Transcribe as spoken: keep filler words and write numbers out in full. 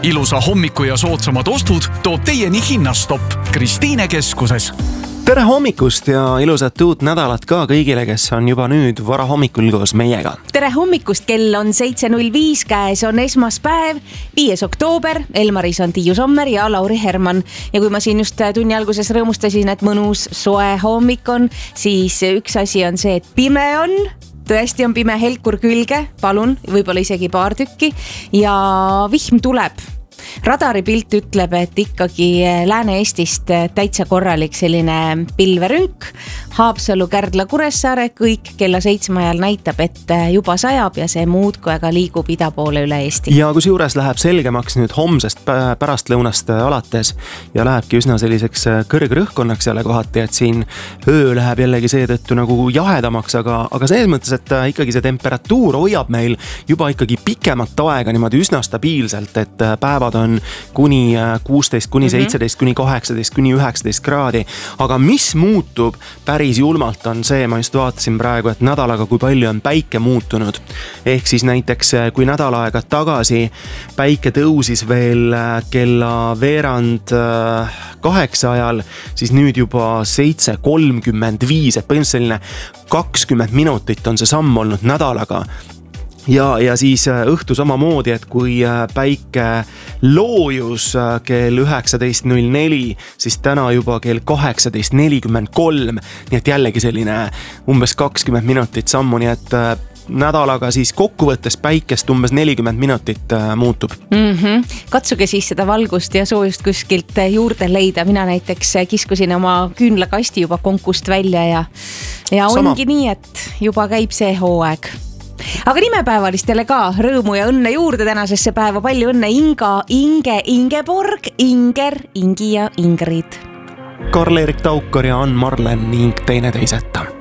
ilusa hommiku ja soodsamad ostud toob teieni Hinnastopp Kristiine keskuses. Tere hommikust ja ilusat uut nädalat ka kõigile, kes on juba nüüd vara hommikul koos meiega. Tere hommikust, kell on seitse null viis, käes on esmaspäev, viies oktoober, Elmaris on Tiiu Sommer ja Lauri Herman. Ja kui ma siin just tunni alguses rõõmustasin, et mõnus soe hommik on, siis üks asi on see, et pime on. Tõesti on pime, helkur külge, palun, võib-olla isegi paar tükki ja vihm tuleb. Radari pilt ütleb, et ikkagi Lääne-Eestist täitsa korralik selline pilverünk. Haapsalu, Kärdla, Kuressaare, kõik kella seitsme ajal näitab, et juba sajab ja see muudku aga liigub ida poole üle Eesti. Ja kus juures läheb selgemaks nüüd homsest pärast lõunast alates ja lähebki üsna selliseks kõrgrõhkonnaks jälle kohati, et siin öö läheb jällegi seetõttu nagu jahedamaks, aga, aga selles mõttes, et ikkagi see temperatuur hoiab meil juba ikkagi pikemat aega niimoodi üsna stabiilselt, et päevad on kuni kuusteist, kuni seitseteist, kuni kaheksateist, kuni üheksateist kraadi. Aga mis muutub päris julmalt on see, ma just vaatasin praegu, et nädalaga kui palju on päike muutunud. Ehk siis näiteks kui nädal aega tagasi päike tõusis veel kella veerand kaheksa ajal, siis nüüd juba seitse kolmkümmend viis, et põhimõtteliselt selline kakskümmend minutit on see samm olnud nädalaga. Ja, ja siis õhtu samamoodi, et kui päike loojus kell üheksateist null neli, siis täna juba kell kaheksateist nelikümmend kolm, nii et jällegi selline umbes kakskümmend minutit sammu, nii et nädalaga siis kokkuvõttes päikest umbes nelikümmend minutit muutub. Mm-hmm. Katsuge siis seda valgust ja soojust kuskilt juurde leida. Mina näiteks kiskusin oma küünlakasti juba konkust välja ja, ja ongi Sama. Nii, et juba käib see hooaeg. Aga nimepäevalistele ka rõõmu ja õnne juurde tänasesse päeva. Palju õnne Inga, Inge, Ingeborg, Inger, Ingi ja Ingrid. Karl-Erik Taukar ja Ann Marlen ning teine teiseta.